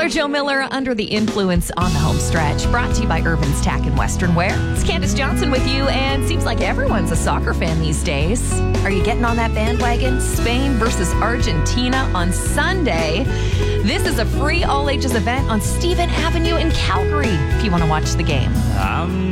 Taylor Joe Miller, Under the Influence on the home stretch, brought to you by Irvin's Tack and Western Wear. It's Candace Johnson with you, and seems like everyone's a soccer fan these days. Are you getting on that bandwagon? Spain versus Argentina on Sunday. This is a free all-ages event on Stephen Avenue in Calgary if you want to watch the game.